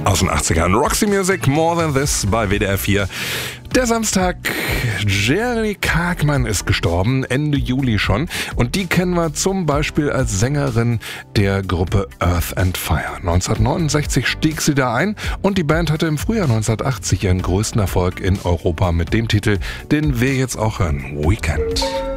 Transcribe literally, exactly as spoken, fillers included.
Aus den achtzigern. Roxy Music, More Than This bei W D R vier. Der Samstag, Jerry Carkman ist gestorben, Ende Juli schon. Und die kennen wir zum Beispiel als Sängerin der Gruppe Earth and Fire. neunzehnhundertneunundsechzig stieg sie da ein und die Band hatte im Frühjahr neunzehnhundertachtzig ihren größten Erfolg in Europa mit dem Titel, den wir jetzt auch hören, Weekend.